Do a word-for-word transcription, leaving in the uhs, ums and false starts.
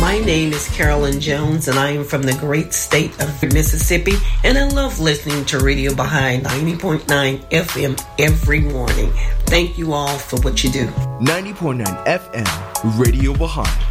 My name is Carolyn Jones, and I am from the great state of Mississippi, and I love listening to Radio Baha'i ninety point nine F M every morning. Thank you all for what you do. ninety point nine F M, Radio Baha'i.